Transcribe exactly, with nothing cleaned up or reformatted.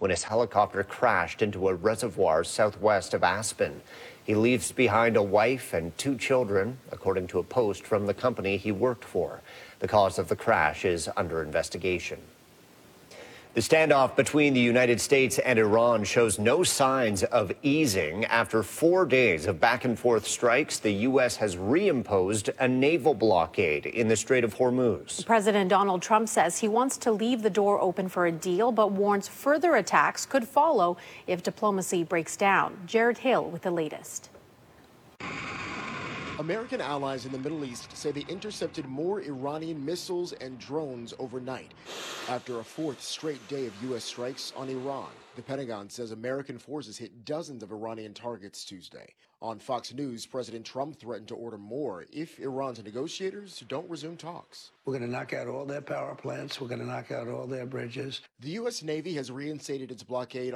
when his helicopter crashed into a reservoir southwest of Aspen. He leaves behind a wife and two children, according to a post from the company he worked for. The cause of the crash is under investigation. The standoff between the United States and Iran shows no signs of easing. After four days of back and forth strikes, the U S has reimposed a naval blockade in the Strait of Hormuz. President Donald Trump says he wants to leave the door open for a deal, but warns further attacks could follow if diplomacy breaks down. Jared Hill with the latest. American allies in the Middle East say they intercepted more Iranian missiles and drones overnight after a fourth straight day of U S strikes on Iran. The Pentagon says American forces hit dozens of Iranian targets Tuesday. On Fox News, President Trump threatened to order more if Iran's negotiators don't resume talks. We're going to knock out all their power plants. We're going to knock out all their bridges. The U S Navy has reinstated its blockade